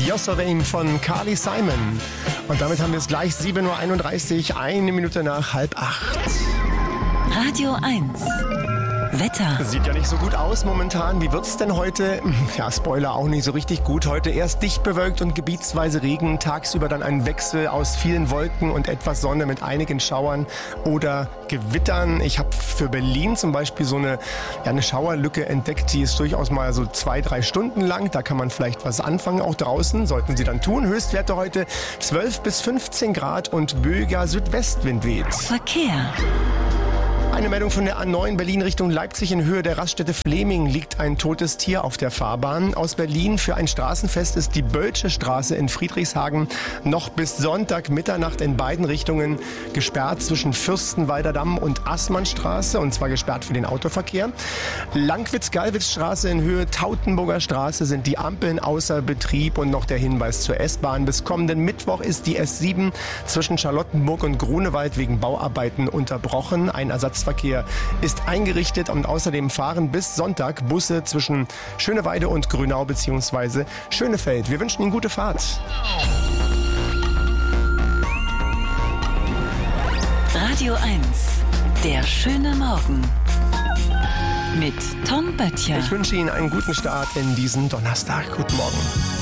Yossevame von Carly Simon. Und damit haben wir es gleich 7.31 Uhr, 1 Minute nach 7:30. Radio 1. Wetter. Sieht ja nicht so gut aus momentan. Wie wird's denn heute? Ja, Spoiler, auch nicht so richtig gut. Heute erst dicht bewölkt und gebietsweise Regen. Tagsüber dann ein Wechsel aus vielen Wolken und etwas Sonne mit einigen Schauern oder Gewittern. Ich habe für Berlin zum Beispiel so eine Schauerlücke entdeckt. Die ist durchaus mal so 2-3 Stunden lang. Da kann man vielleicht was anfangen, auch draußen. Sollten Sie dann tun. Höchstwerte heute 12 bis 15 Grad und böiger Südwestwind weht. Verkehr. Eine Meldung von der A9 Berlin Richtung Leipzig. In Höhe der Raststätte Fleming liegt ein totes Tier auf der Fahrbahn. Aus Berlin für ein Straßenfest ist die Bölsche Straße in Friedrichshagen noch bis Sonntag Mitternacht in beiden Richtungen gesperrt zwischen Fürstenwalder Damm und Assmannstraße, und zwar gesperrt für den Autoverkehr. Langwitz-Gallwitz-Straße in Höhe Tautenburger Straße sind die Ampeln außer Betrieb, und noch der Hinweis zur S-Bahn. Bis kommenden Mittwoch ist die S7 zwischen Charlottenburg und Grunewald wegen Bauarbeiten unterbrochen. Ein Ersatzverkehr ist eingerichtet, und außerdem fahren bis Sonntag Busse zwischen Schöneweide und Grünau bzw. Schönefeld. Wir wünschen Ihnen gute Fahrt. Radio 1. Der schöne Morgen. Mit Tom Böttcher. Ich wünsche Ihnen einen guten Start in diesen Donnerstag. Guten Morgen.